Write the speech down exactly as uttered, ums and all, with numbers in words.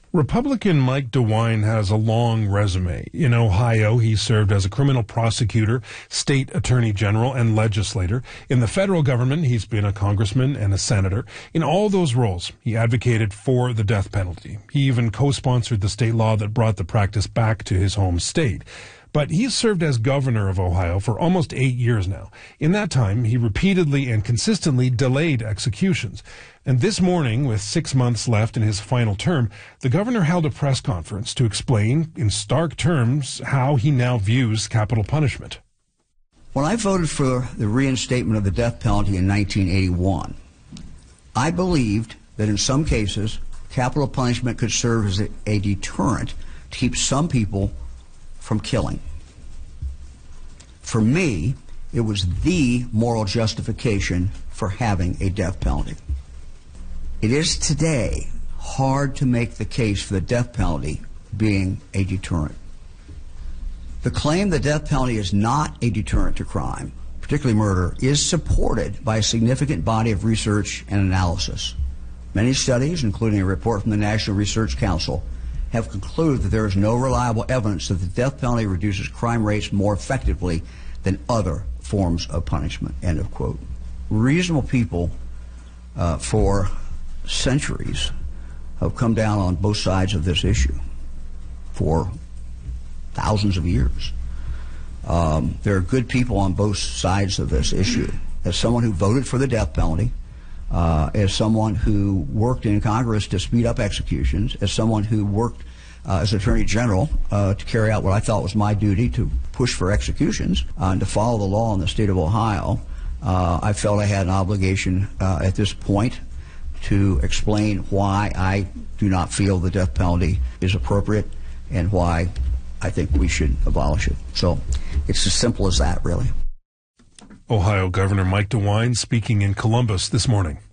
Republican Mike DeWine has a long resume. In Ohio, he served as a criminal prosecutor, state attorney general, and legislator. In the federal government, he's been a congressman and a senator. In all those roles, he advocated for the death penalty. He even co-sponsored the state law that brought the practice back to his home state. But he's served as governor of Ohio for almost eight years now. In that time, he repeatedly and consistently delayed executions. And this morning, with six months left in his final term, the governor held a press conference to explain in stark terms how he now views capital punishment. When I voted for the reinstatement of the death penalty in nineteen eighty-one, I believed that in some cases, capital punishment could serve as a, a deterrent to keep some people from killing. For me, it was the moral justification for having a death penalty. It is today hard to make the case for the death penalty being a deterrent. The claim the death penalty is not a deterrent to crime, particularly murder, is supported by a significant body of research and analysis. Many studies, including a report from the National Research Council, have concluded that there is no reliable evidence that the death penalty reduces crime rates more effectively than other forms of punishment, end of quote. Reasonable people uh, for centuries have come down on both sides of this issue for thousands of years. Um, there are good people on both sides of this issue. As someone who voted for the death penalty, Uh, as someone who worked in Congress to speed up executions, as someone who worked uh, as Attorney General uh, to carry out what I thought was my duty to push for executions uh, and to follow the law in the state of Ohio, uh, I felt I had an obligation uh, at this point to explain why I do not feel the death penalty is appropriate and why I think we should abolish it. So it's as simple as that, really. Ohio Governor Mike DeWine speaking in Columbus this morning.